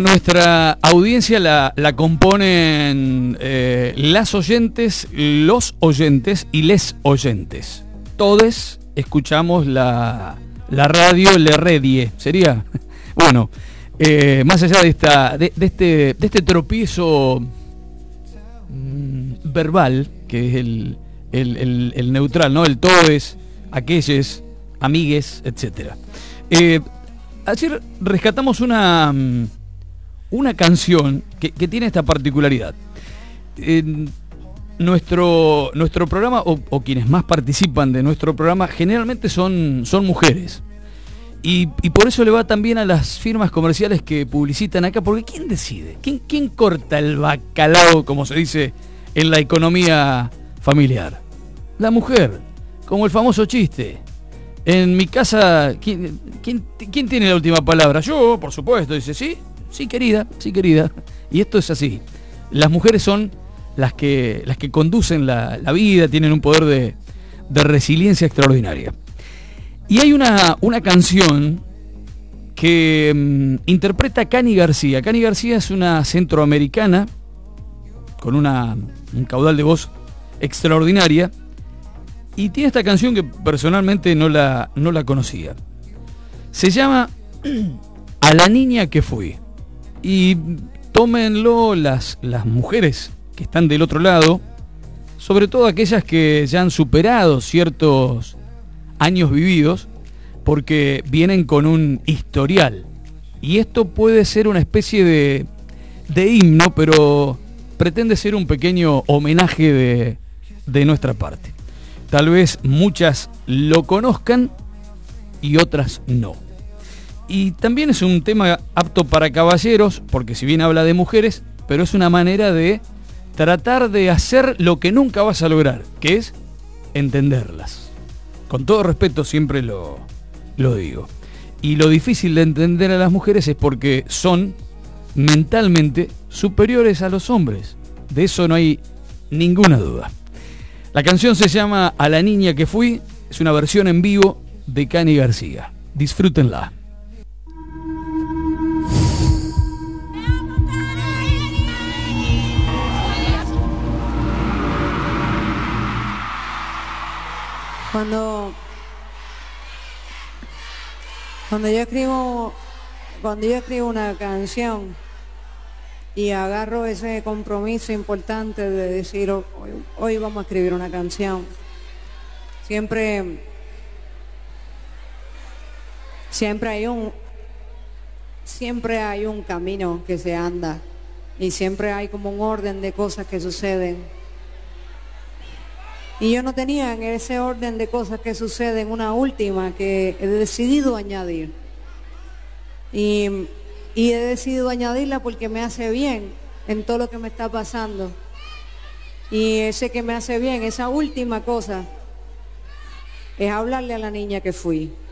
nuestra audiencia la componen las oyentes, los oyentes y les oyentes. Todos escuchamos la radio Le Redie, ¿sería? Bueno, más allá de este tropiezo verbal, que es el neutral, ¿no? El todes, aquellos, amigues, etcétera. Ayer rescatamos una canción que tiene esta particularidad. Nuestro programa, o quienes más participan de nuestro programa, generalmente son mujeres. Y por eso le va también a las firmas comerciales que publicitan acá, porque ¿quién decide? ¿Quién corta el bacalao, como se dice en la economía familiar? La mujer, como el famoso chiste. En mi casa, ¿quién tiene la última palabra? Yo, por supuesto. Dice, sí querida. Y esto es así. Las mujeres son las que conducen la vida, tienen un poder de resiliencia extraordinaria. Y hay una canción que interpreta Cani García. Cani García es una centroamericana con un caudal de voz extraordinaria. Y tiene esta canción que personalmente no la conocía. Se llama A la niña que fui. Y tómenlo las mujeres que están del otro lado, sobre todo aquellas que ya han superado ciertos años vividos, porque vienen con un historial. Y esto puede ser una especie de himno, pero pretende ser un pequeño homenaje de nuestra parte. Tal vez muchas lo conozcan y otras no. Y también es un tema apto para caballeros, porque si bien habla de mujeres, pero es una manera de tratar de hacer lo que nunca vas a lograr, que es entenderlas. Con todo respeto siempre lo digo. Y lo difícil de entender a las mujeres es porque son mentalmente superiores a los hombres. De eso no hay ninguna duda. La canción se llama A la niña que fui, es una versión en vivo de Cani García. Disfrútenla. Cuando yo escribo una canción y agarro ese compromiso importante de decir hoy vamos a escribir una canción, siempre hay un camino que se anda y siempre hay como un orden de cosas que suceden. Y yo no tenía en ese orden de cosas que suceden una última que he decidido añadir. Y he decidido añadirla porque me hace bien en todo lo que me está pasando. Y ese que me hace bien, esa última cosa, es hablarle a la niña que fui.